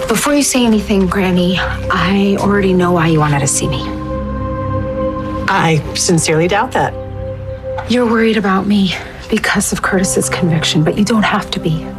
Before you say anything, Granny, I already know why you wanted to see me. I sincerely doubt that. You're worried about me because of Curtis's conviction, but you don't have to be.